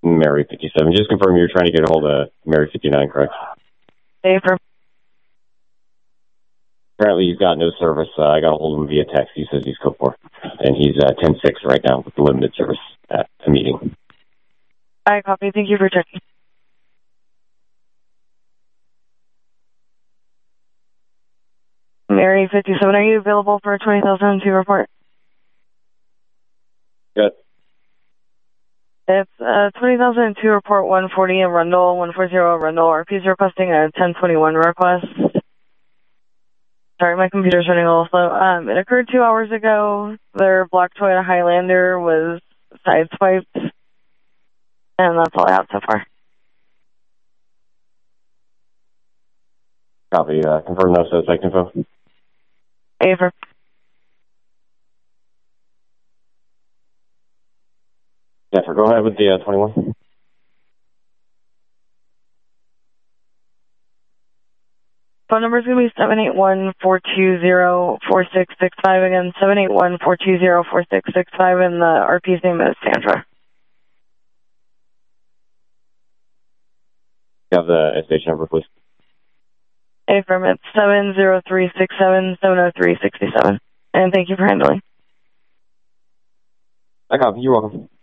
Mary 57. Just confirm you're trying to get a hold of Mary 59, correct? Affirm. Apparently he's got no service. I got a hold of him via text. He says he's code 4. And he's 10-6 right now with the limited service at a meeting. I copy. Thank you for checking. Mary 57, are you available for 20,002 report? Good. It's 20,002 report 140 in Rundle, 140 Rundle. RP's requesting a 1021 request. Sorry, my computer's running a little slow. It occurred 2 hours ago. Their black Toyota Highlander was sideswiped. And that's all I have so far. Copy. Confirm no suspect info. Affirm. Jennifer, go ahead with the 21. Phone number is going to be 781-420-4665. Again, 781-420-4665, and the RP's name is Sandra. You have the SH number, please. Affirm, it's 70367-70367. And thank you for handling. I copy. You're welcome.